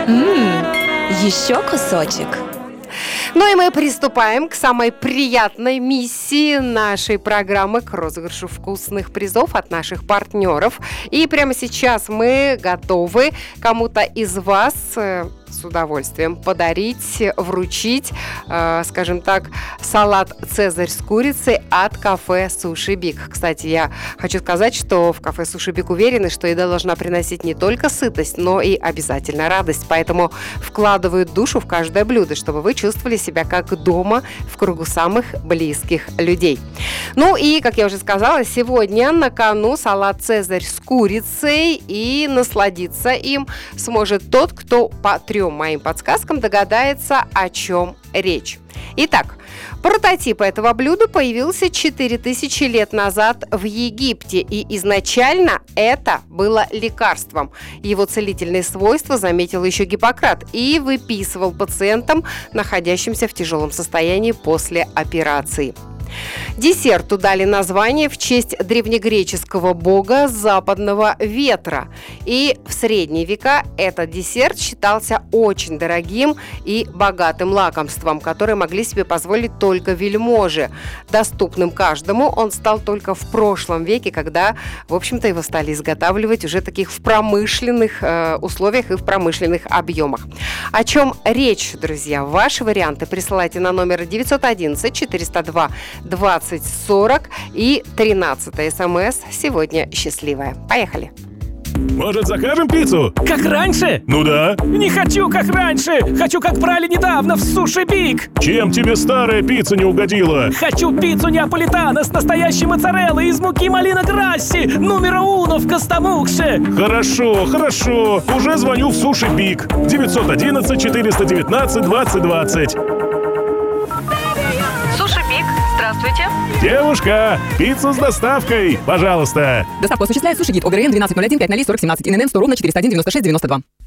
Еще кусочек. Ну и мы приступаем к самой приятной миссии нашей программы, к розыгрышу вкусных призов от наших партнеров. И прямо сейчас мы готовы кому-то из вас с удовольствием подарить, вручить, скажем так, салат «Цезарь» с курицей от кафе «Суши Биг». Кстати, я хочу сказать, что в кафе «Суши Биг» уверены, что еда должна приносить не только сытость, но и обязательно радость. Поэтому вкладывают душу в каждое блюдо, чтобы вы чувствовали себя как дома в кругу самых близких людей. Ну и, как я уже сказала, сегодня на кону салат «Цезарь» с курицей, и насладиться им сможет тот, кто по 3 моим подсказкам догадается, о чем речь. Итак, прототип этого блюда появился 4000 лет назад в Египте, и изначально это было лекарством. Его целительные свойства заметил еще Гиппократ и выписывал пациентам, находящимся в тяжелом состоянии после операции. Десерту дали название в честь древнегреческого бога западного ветра. И в средние века этот десерт считался очень дорогим и богатым лакомством, которое могли себе позволить только вельможи. Доступным каждому он стал только в прошлом веке, когда, в общем-то, его стали изготавливать уже таких в промышленных условиях и в промышленных объемах. О чем речь, друзья? Ваши варианты присылайте на номер 911 402 20 40 и 13 смс. Сегодня счастливая. Поехали! Может, закажем пиццу? Как раньше? Ну да. Не хочу как раньше. Хочу, как брали недавно в Суши Биг. Чем тебе старая пицца не угодила? Хочу пиццу неаполитано с настоящей моцареллой из муки малина грасси, номера уно в Костомукше. Хорошо. Уже звоню в Суши Биг. 911 419 2020. Суши Биг, здравствуйте. Девушка, пиццу с доставкой, пожалуйста. Доставку осуществляет Суши Гид. ОГРН 1201 5 40 17. ИНН 100 ровно 401 96 92.